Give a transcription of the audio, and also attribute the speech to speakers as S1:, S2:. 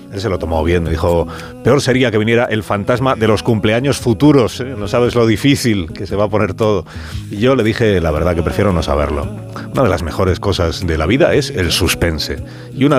S1: Él se lo tomó bien, me dijo, peor sería que viniera el fantasma de los cumpleaños futuros, ¿eh? No sabes lo difícil que se va a poner todo. Y yo le dije, la verdad, que prefiero no saberlo. Una de las mejores cosas de la vida es el suspense. Y una